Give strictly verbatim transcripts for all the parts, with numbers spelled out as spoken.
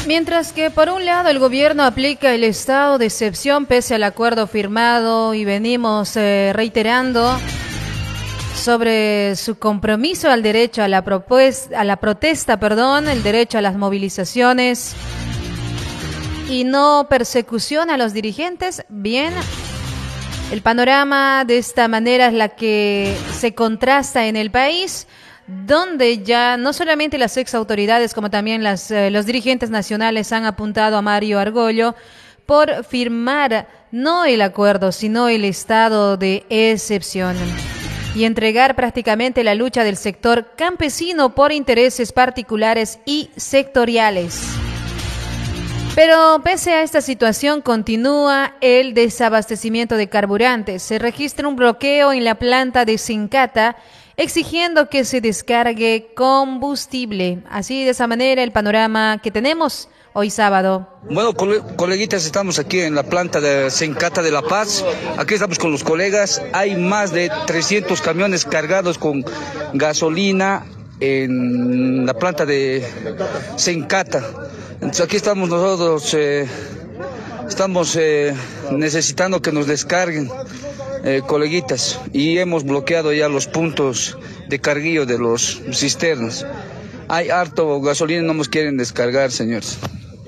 Mientras que por un lado el gobierno aplica el estado de excepción pese al acuerdo firmado y venimos eh, reiterando sobre su compromiso al derecho a la, propuesta, a la protesta, perdón, el derecho a las movilizaciones y no persecución a los dirigentes, bien, el panorama de esta manera es la que se contrasta en el país, donde ya no solamente las ex autoridades como también las, eh, los dirigentes nacionales han apuntado a Mario Argollo por firmar no el acuerdo, sino el estado de excepción y entregar prácticamente la lucha del sector campesino por intereses particulares y sectoriales. Pero pese a esta situación continúa el desabastecimiento de carburantes. Se registra un bloqueo en la planta de Sencata exigiendo que se descargue combustible. Así, de esa manera, el panorama que tenemos hoy sábado. Bueno, cole coleguitas, estamos aquí en la planta de Sencata de La Paz. Aquí estamos con los colegas. Hay más de trescientos camiones cargados con gasolina en la planta de Sencata. Entonces aquí estamos nosotros, eh, estamos eh, necesitando que nos descarguen. Eh, coleguitas, y hemos bloqueado ya los puntos de carguillo de los cisternas. Hay harto gasolina, no nos quieren descargar, señores.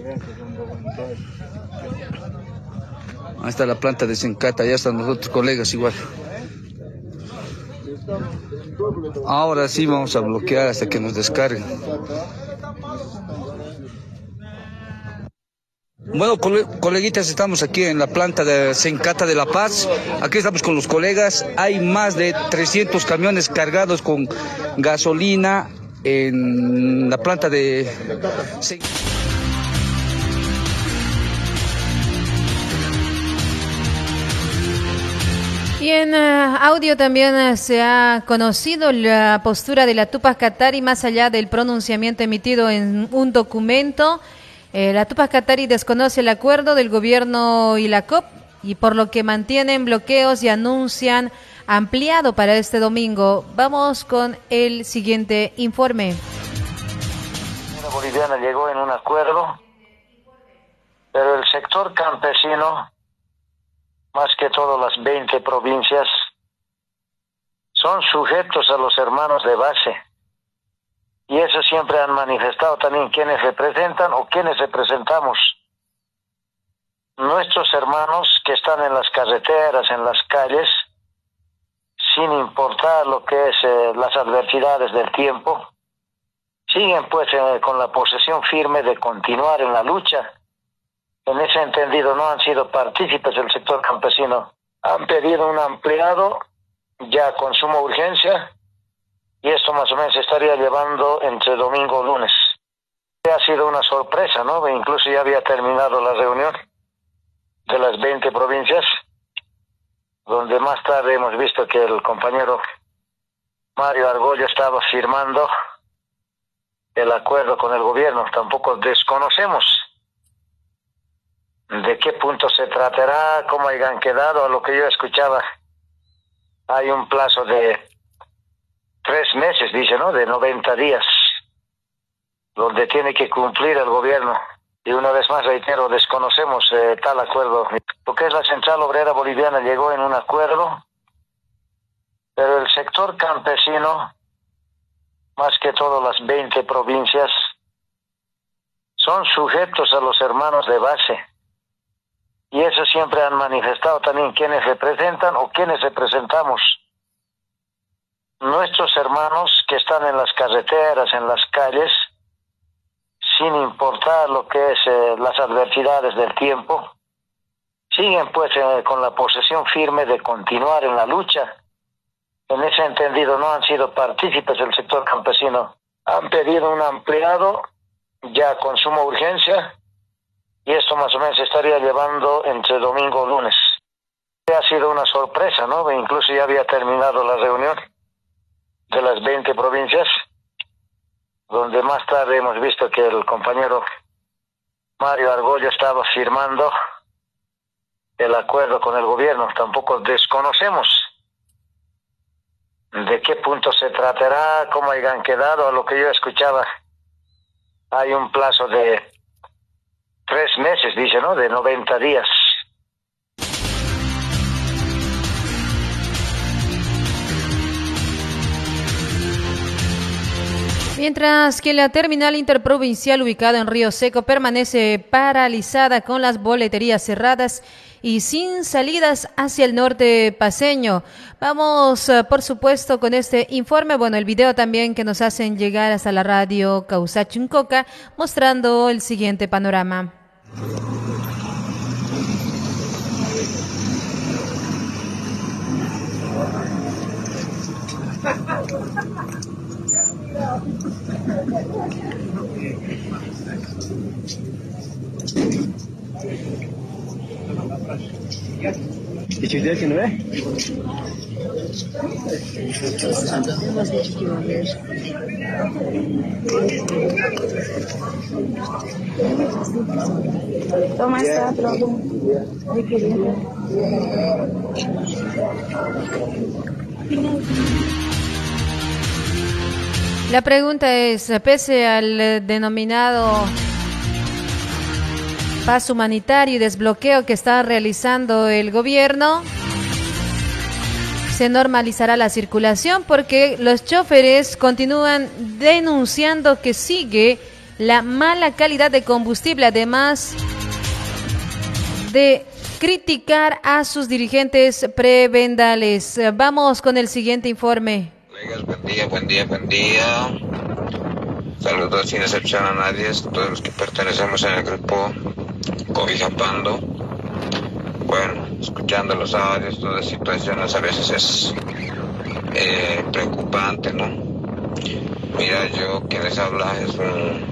Ahí está la planta de Sencata, ya están los otros colegas igual. Ahora sí vamos a bloquear hasta que nos descarguen. Bueno, cole coleguitas, estamos aquí en la planta de Sencata de La Paz. Aquí estamos con los colegas. Hay más de trescientos camiones cargados con gasolina en la planta de Sencata. Y en uh, audio también uh, se ha conocido la postura de la Tupac Katari más allá del pronunciamiento emitido en un documento. Eh, la Tupac Katari desconoce el acuerdo del gobierno y la C O P y por lo que mantienen bloqueos y anuncian ampliado para este domingo. Vamos con el siguiente informe. La boliviana llegó en un acuerdo, pero el sector campesino, más que todo las veinte provincias, son sujetos a los hermanos de base. Y eso siempre han manifestado también quienes representan o quienes representamos. Nuestros hermanos que están en las carreteras, en las calles, sin importar lo que es eh, las adversidades del tiempo, siguen pues eh, con la posesión firme de continuar en la lucha. En ese entendido no han sido partícipes del sector campesino. Han pedido un ampliado ya con suma urgencia. Y esto más o menos se estaría llevando entre domingo y lunes. Ha sido una sorpresa, ¿no? Incluso ya había terminado la reunión de las veinte provincias, donde más tarde hemos visto que el compañero Mario Argollo estaba firmando el acuerdo con el gobierno. Tampoco desconocemos de qué punto se tratará, cómo hayan quedado. A lo que yo escuchaba, hay un plazo de tres meses, dice, ¿no? De noventa días, donde tiene que cumplir el gobierno. Y una vez más reitero, desconocemos eh, tal acuerdo. Lo que es la Central Obrera Boliviana llegó en un acuerdo, pero el sector campesino, más que todo las veinte provincias, son sujetos a los hermanos de base. Y eso siempre han manifestado también quienes representan o quienes representamos. Nuestros hermanos que están en las carreteras, en las calles, sin importar lo que es eh, las adversidades del tiempo, siguen pues eh, con la posesión firme de continuar en la lucha. En ese entendido no han sido partícipes del sector campesino. Han pedido un ampliado ya con suma urgencia y esto más o menos se estaría llevando entre domingo y lunes. Ha sido una sorpresa, ¿no? Incluso ya había terminado la reunión de las veinte provincias, donde más tarde hemos visto que el compañero Mario Argollo estaba firmando el acuerdo con el gobierno. Tampoco desconocemos de qué punto se tratará, cómo hayan quedado. A lo que yo escuchaba, hay un plazo de tres meses, dice, ¿no? De noventa días. Mientras que la terminal interprovincial ubicada en Río Seco permanece paralizada con las boleterías cerradas y sin salidas hacia el norte paceño. Vamos, uh, por supuesto, con este informe, bueno, el video también que nos hacen llegar hasta la radio Causachuncoca, mostrando el siguiente panorama. ¿Y si usted que no ve? Toma esta, La pregunta es, pese al denominado paz humanitario y desbloqueo que está realizando el gobierno, se normalizará la circulación, porque los choferes continúan denunciando que sigue la mala calidad de combustible, además de criticar a sus dirigentes prebendales. Vamos con el siguiente informe. Colegas, buen día, buen día, buen día. Saludos sin excepción a nadie, todos los que pertenecemos en el grupo Cobijapando. Bueno, escuchando los audios, todas las situaciones a veces es eh, preocupante, ¿no? Mira, yo quien les habla es un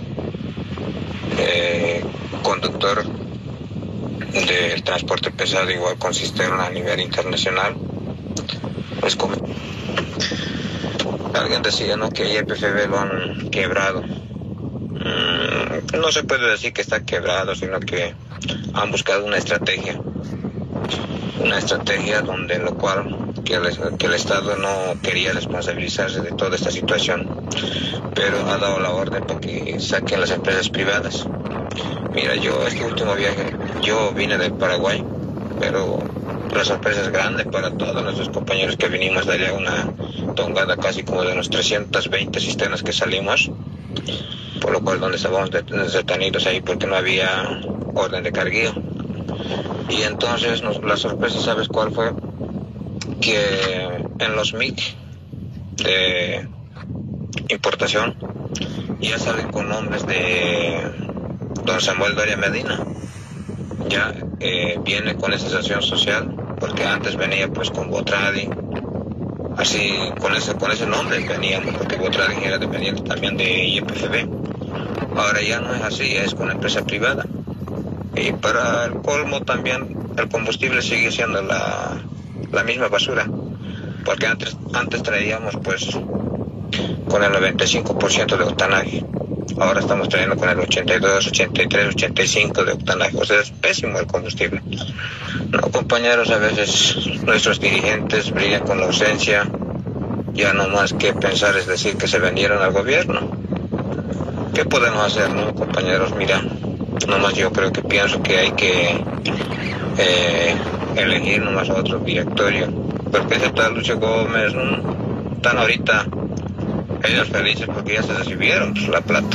eh, conductor de transporte pesado, igual con cisterna a nivel internacional. Pues como alguien decía, ¿no?, que Y P F B lo han quebrado. Mm, no se puede decir que está quebrado, sino que han buscado una estrategia. Una estrategia donde en lo cual que el, que el Estado no quería responsabilizarse de toda esta situación, pero ha dado la orden para que saquen las empresas privadas. Mira, yo este último viaje, yo vine de Paraguay, pero la sorpresa es grande para todos nuestros compañeros que vinimos de allá, una tongada casi como de unos trescientas veinte cisternas que salimos, por lo cual donde estábamos detenidos ahí porque no había orden de cargueo. Y entonces nos, la sorpresa, ¿sabes cuál fue? Que en los M I C de importación ya salen con nombres de don Samuel Doria Medina. Ya eh, viene con esa sanción social, porque antes venía pues con Botradi, así con ese con ese nombre veníamos, porque Botradi era dependiente también de Y P F B. Ahora ya no es así, es con empresa privada. Y para el colmo también el combustible sigue siendo la, la misma basura, porque antes antes traíamos pues con el noventa y cinco por ciento de octanaje. Ahora estamos trayendo con el ochenta y dos, ochenta y tres, ochenta y cinco de octanaje. O sea, es pésimo el combustible. No, compañeros, a veces nuestros dirigentes brillan con la ausencia. Ya no más que pensar es decir que se vendieron al gobierno. ¿Qué podemos hacer, no, compañeros? Mira, nomás yo creo que pienso que hay que eh, elegir nomás a otro directorio. Porque ese tal Lucio Gómez, ¿no?, están ahorita ellos felices porque ya se recibieron pues, la plata.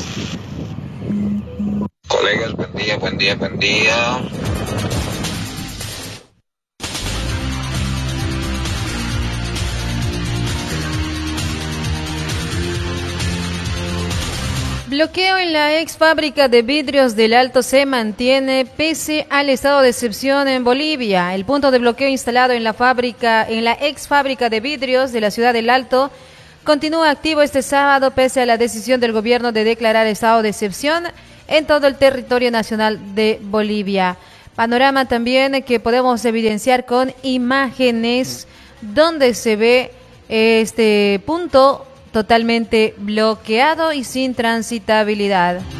Colegas, buen día, buen día, buen día. Bloqueo en la ex fábrica de vidrios del Alto se mantiene pese al estado de excepción en Bolivia. El punto de bloqueo instalado en la fábrica, en la ex fábrica de vidrios de la ciudad del Alto, continúa activo este sábado pese a la decisión del gobierno de declarar estado de excepción en todo el territorio nacional de Bolivia. Panorama también que podemos evidenciar con imágenes donde se ve este punto totalmente bloqueado y sin transitabilidad.